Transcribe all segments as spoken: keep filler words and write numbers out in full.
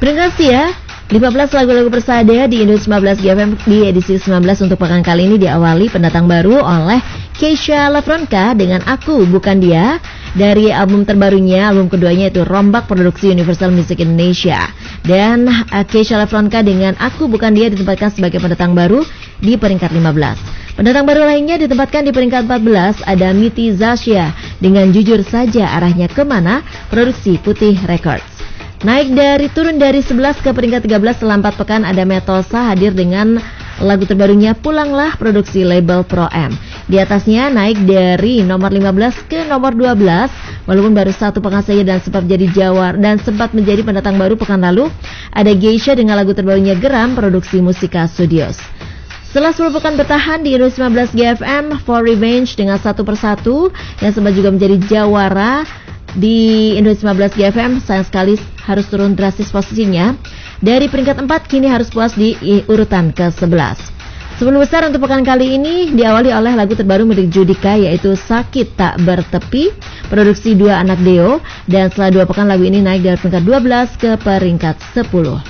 Terima kasih ya. lima belas lagu-lagu persada di Indo sembilan belas G F M di edisi sembilan belas untuk pekan kali ini diawali pendatang baru oleh Keisha Lafronka dengan Aku Bukan Dia dari album terbarunya, album keduanya itu Rombak Produksi Universal Music Indonesia. Dan uh, Keisha Lafronka dengan Aku Bukan Dia ditempatkan sebagai pendatang baru di peringkat lima belas. Pendatang baru lainnya ditempatkan di peringkat empat belas ada Miti Zasya dengan Jujur Saja Arahnya Kemana, produksi Putih Records. Naik dari turun dari sebelas ke peringkat tiga belas setelah empat pekan ada Metosa hadir dengan lagu terbarunya Pulanglah, produksi label Pro M. Di atasnya naik dari nomor lima belas ke nomor dua belas walaupun baru satu pekan saja dan sempat menjadi jawar dan sempat menjadi pendatang baru pekan lalu ada Geisha dengan lagu terbarunya Geram, produksi Musika Studios. Setelah sepuluh pekan bertahan di Indo sembilan belas G F M, For Revenge dengan Satu Persatu yang sempat juga menjadi jawara di Indo sembilan belas G F M sayang sekali harus turun drastis posisinya. Dari peringkat empat kini harus puas di urutan ke sebelas. Sepuluh besar untuk pekan kali ini diawali oleh lagu terbaru milik Judika yaitu Sakit Tak Bertepi, produksi Dua Anak Deo, dan setelah dua pekan lagu ini naik dari peringkat dua belas ke peringkat sepuluh.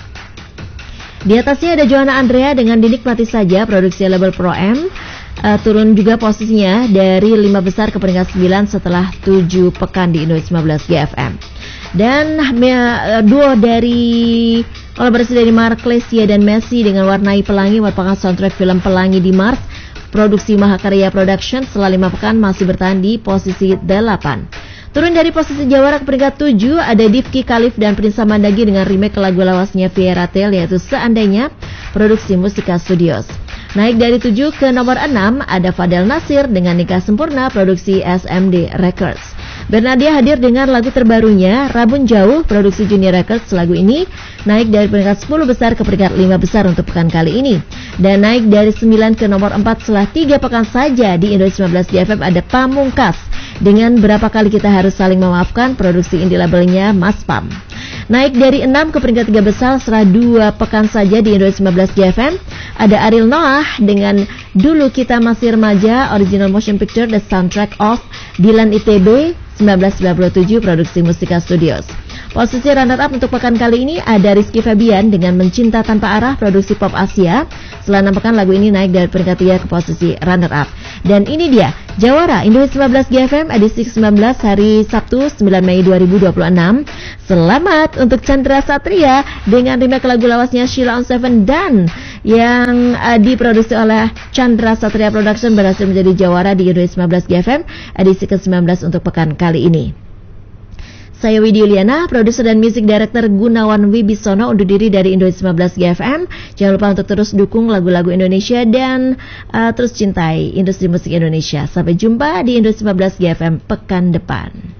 Di atasnya ada Joanna Andrea dengan Dinikmati Saja, produksi label Pro M. Uh, turun juga posisinya dari lima besar ke peringkat sembilan setelah tujuh pekan di Indo sembilan belas G F M. Dan uh, duo dari kolaborasi dari Mark Lesia dan Messi dengan Warnai Pelangi merupakan soundtrack film Pelangi di Mars, produksi Mahakarya Production. Setelah lima pekan masih bertahan di posisi delapan. Turun dari posisi jawara ke peringkat tujuh ada Difki Khalif dan Prinsa Mandagi dengan remake lagu lawasnya Viera Tel yaitu Seandainya, produksi Musika Studios. Naik dari tujuh ke nomor enam ada Fadel Nasir dengan Nikah Sempurna, produksi S M D Records. Bernadia hadir dengan lagu terbarunya Rabun Jauh, produksi Junior Records. Lagu ini naik dari peringkat sepuluh besar ke peringkat lima besar untuk pekan kali ini. Dan naik dari sembilan ke nomor empat setelah tiga pekan saja di Indo sembilan belas G F M ada Pamungkas dengan Berapa Kali Kita Harus Saling Memaafkan, produksi indie labelnya Mas Pam. Naik dari enam ke peringkat tiga besar setelah dua pekan saja di Indo sembilan belas G F M ada Ariel Noah dengan Dulu Kita Masih Remaja, original motion picture The Soundtrack of Dilan I T B seribu sembilan ratus sembilan puluh tujuh, produksi Musika Studios. Posisi runner up untuk pekan kali ini ada Rizky Febian dengan Mencinta Tanpa Arah, produksi Pop Asia. Setelah enam pekan lagu ini naik dari peringkat tiga ke posisi runner up. Dan ini dia jawara Indo sembilan belas G F M edisi sembilan belas hari Sabtu sembilan Mei dua ribu dua puluh enam. Selamat untuk Chandra Satria dengan remake lagu lawasnya Sheila on Seven dan yang uh, diproduksi oleh Chandra Satria Production berhasil menjadi jawara di Indo sembilan belas G F M edisi ke sembilan belas untuk pekan kali ini. Saya Widi Yuliana, produser dan music director Gunawan Wibisono undur diri dari Indo sembilan belas G F M. Jangan lupa untuk terus dukung lagu-lagu Indonesia dan uh, terus cintai industri musik Indonesia. Sampai jumpa di Indo sembilan belas G F M pekan depan.